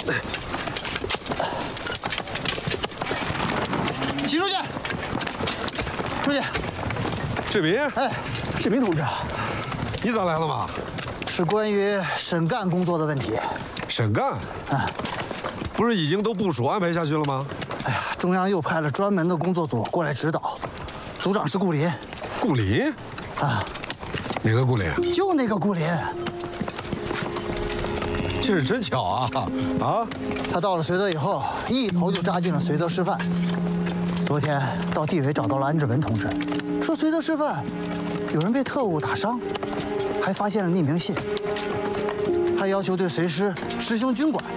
齐书记，书记， 志明， 哎，志明同志， 你咋来了嘛？ 是关于沈干工作的问题。 沈干？ 啊， 不是已经都部署安排下去了吗？ 哎呀，中央又派了专门的工作组过来指导，组长是顾林。 顾林？ 啊， 哪个顾林？ 就那个顾林。 这是真巧啊！啊， 他到了绥德以后，一头就扎进了绥德师范。昨天到地委找到了安志文同志，说绥德师范有人被特务打伤，还发现了匿名信。他要求对绥师实行军管，